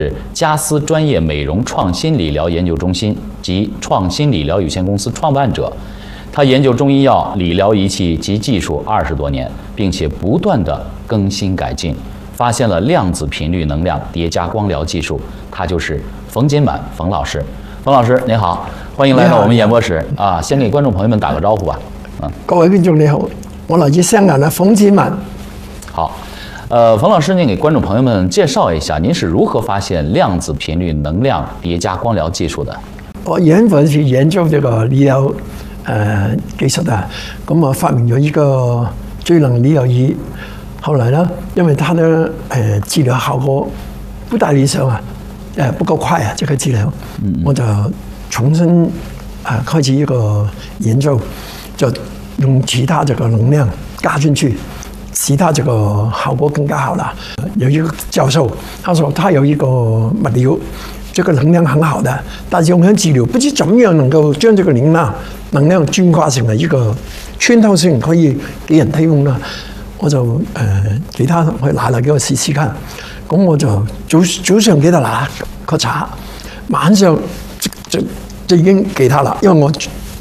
嘉思专业美容创新理疗研究中心及创新理疗有限公司创办者。他研究中医药、理疗仪器及技术20多年，并且不断的更新改进，发现了量子频率能量叠加光疗技术。他就是冯金满冯老师。冯老师您好，欢迎来到我们演播室啊！先给观众朋友们打个招呼吧。 各位观众你好，我来自香港的冯金满。 好。冯老师，您给观众朋友们介绍一下，您是如何发现量子频率能量叠加光疗技术的？ 我原本是研究这个理疗技術啊，咁我發明咗一個最能理療儀。後來呢，因為它的治療效果不大理想啊，不夠快啊，這個治療，我就重新開始一個研究，就用其他這個能量加進去。使它這個效果更加好了。有一個教授，他說他有一個物料，這個能量很好的，但是用喺治療，不知怎麼樣能夠將這個能量轉化成為一個穿透性，可以給人提供啦。我就給他去拿嚟給我試試看。咁我就早上給他拿個茶，晚上就已經給他啦，因為我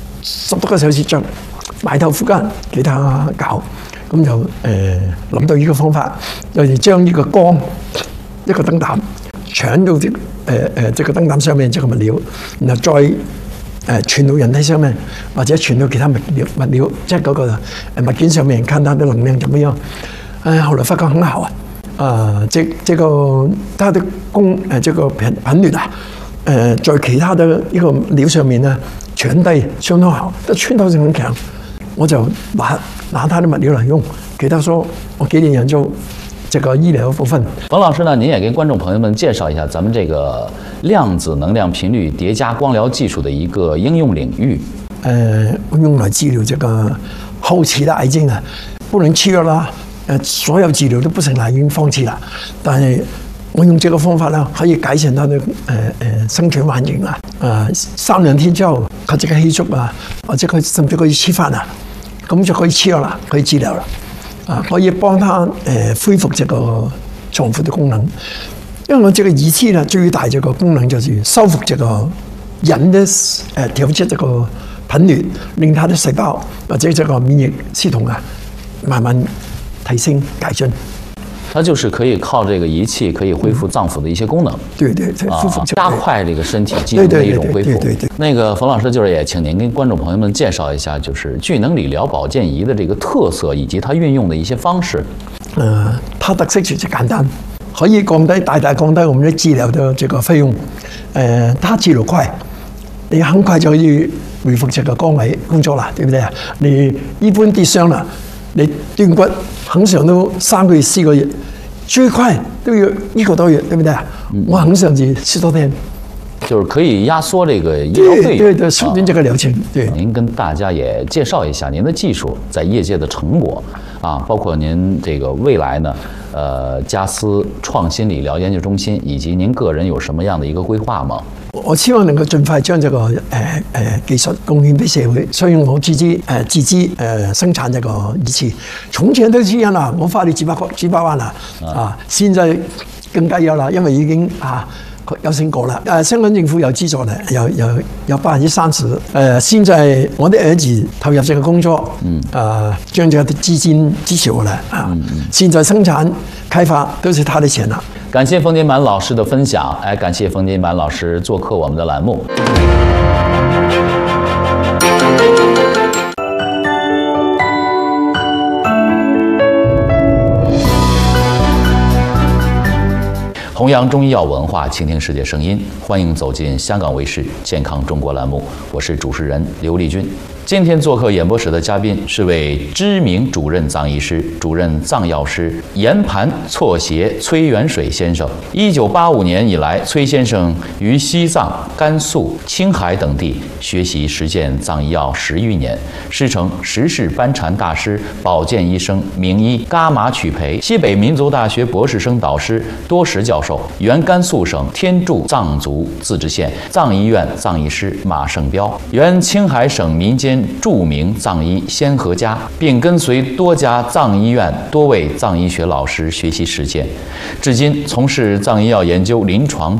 10多個小時就埋頭苦幹給他搞。咁就諗到呢個方法，就是將呢個光一個燈膽搶到這個燈膽上面這個物料，然後再傳到人體上面，或者傳到其他物料，即係嗰個物件上面，看它的能量怎麼樣。後來發覺很好啊，這個它的這個頻率啊，在其他的一個料上面呢傳遞相當好，但穿透性很強。我就拿它的物料來用，給他說我給你研究這個醫療部分。 冯老師呢，您也給觀眾朋友們介紹一下咱們這個量子能量頻率疊加光療技術的一個應用領域。 用來治療這個後期的癌症啊，不能吃藥啦，所有治療都不成了，已經放棄了。但係我用這個方法呢，可以改善它的生存環境啊。3、2天之後，佢這個氣促啊，或者佢甚至可以吃飯啊，咁就可以吃藥啦，可以治療啦。可以幫他恢復這個臟腑的功能。因為我這個儀器呢，最大這個功能就是修復這個人的調節這個頻率，令他的細胞或者這個免疫系統啊，慢慢提升改進。 它就是可以靠这个仪器可以恢复脏腑的一些功能， 对，恢复加快这个身体机能的一种恢复。对。那个冯老师就是也请您跟观众朋友们介绍一下，就是聚能理疗保健仪的这个特色以及它运用的一些方式。 它特色就是簡單，可以大大降低我們的治療的這個費用。它治療快，你很快就可以恢復這個崗位工作啦，對不對啊？你一般跌傷啦，你斷骨。很長都3個月、4個月，最快都要1個多月，對不對啊？我很長是10多天， 就是可以壓縮這個醫療費用。 對，縮短這個療程。對， 您跟大家也介紹一下您的技術在業界的成果啊，包括您這個未來呢，嘉思創新理療研究中心以及您個人有什麼樣的一個規劃嗎？ 我希望能夠盡快將這個技術貢獻俾社會，所以我自資生產這個儀器。從前都是一樣啦，我花了幾百萬啦，現在更加有啦，因為已經有成果啦。香港政府有資助的，有30%。現在我的兒子投入這個工作，將這個資金支持我了現在生產開發都是他的錢啦。 感謝冯金滿老師的分享，感謝冯金滿老師做客我們的欄目。弘揚中醫藥文化，傾聽世界聲音，歡迎走進香港衛視健康中國欄目，我是主持人劉麗君。今天做客演播室的嘉賓是位知名主任藏醫師、主任藏藥師研盤錯協崔元水先生。1985年以來，崔先生於西藏、甘肅、青海等地學習實踐藏醫藥10餘年，師承十世班禪大師、保健醫生名醫噶瑪曲培，西北民族大學博士生導師多時教授，原甘肅省天柱藏族自治縣藏醫院藏醫師馬勝標，原青海省民間间著名藏医先河家，并跟随多家藏医院多位藏医学老师学习实践，至今从事藏医药研究临床